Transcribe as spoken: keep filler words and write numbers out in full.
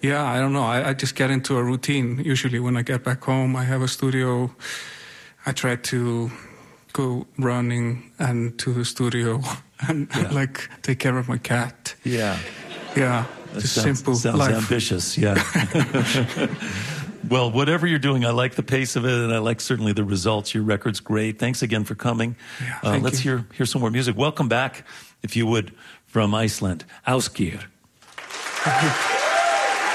Yeah, I don't know. I, I just get into a routine. Usually when I get back home, I have a studio. I try to go running and to the studio and yeah. like take care of my cat. Yeah. Yeah. That just sounds, simple sounds life. ambitious, yeah. Well, whatever you're doing, I like the pace of it, and I like certainly the results. Your record's great. Thanks again for coming. Yeah, uh, thank let's you. hear hear some more music. Welcome back, if you would, from Iceland. Ásgeir.